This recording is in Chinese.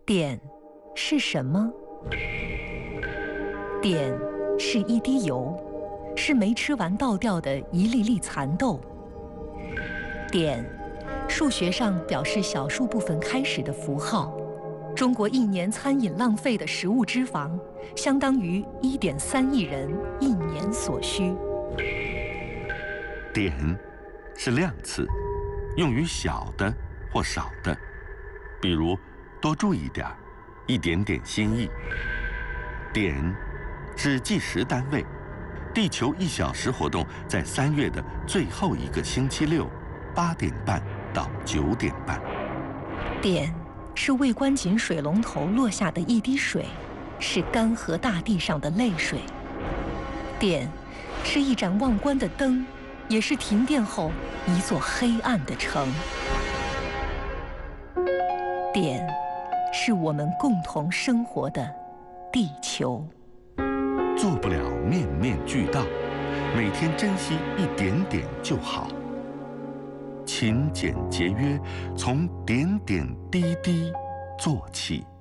碘是什么？碘是一滴油，是没吃完倒掉的一粒粒蚕豆。碘，数学上表示小数部分开始的符号。中国一年餐饮浪费的食物脂肪，相当于1.3亿人一年所需。 碘是量词，用于小的或少的，比如多注意点，一点点心意。碘是计时单位，地球1小时活动在3月的最后一个星期六，8点半到9点半。 碘是未关紧水龙头落下的一滴水，是干涸大地上的泪水。碘是一盏忘关的灯，也是停电后一座黑暗的城。碘是我们共同生活的地球。 做不了面面俱到，每天珍惜一点点就好。勤俭节约，从点点滴滴做起。